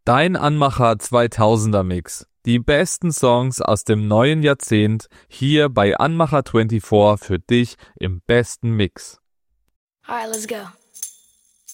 Dein Anmacher 2000er Mix. Die besten Songs aus dem neuen Jahrzehnt hier bei Anmacher 24 für dich im besten Mix. Alright, let's go.